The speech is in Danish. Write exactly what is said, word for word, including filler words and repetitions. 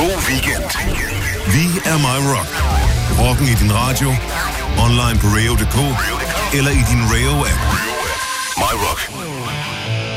God weekend. Vi er My Rock. Rocken i din radio, online på radio punktum d k eller i din Radio-app. My Rock.